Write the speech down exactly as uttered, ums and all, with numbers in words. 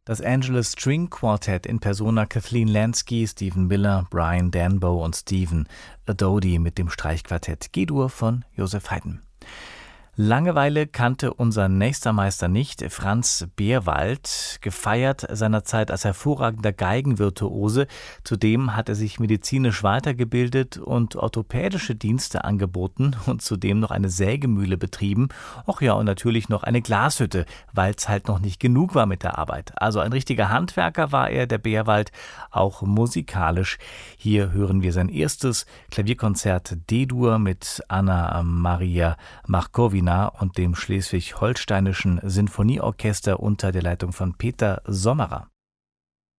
Das Angeles String Quartet in Persona Kathleen Lansky, Stephen Miller, Brian Danbo und Stephen Adodi mit dem Streichquartett G-Dur von Joseph Haydn. Langeweile kannte unser nächster Meister nicht, Franz Beerwald, gefeiert seinerzeit als hervorragender Geigenvirtuose. Zudem hat er sich medizinisch weitergebildet und orthopädische Dienste angeboten und zudem noch eine Sägemühle betrieben. Ach ja, und natürlich noch eine Glashütte, weil es halt noch nicht genug war mit der Arbeit. Also ein richtiger Handwerker war er, der Beerwald, auch musikalisch. Hier hören wir sein erstes Klavierkonzert D-Dur mit Anna Maria Markowina und dem Schleswig-Holsteinischen Sinfonieorchester unter der Leitung von Peter Sommerer.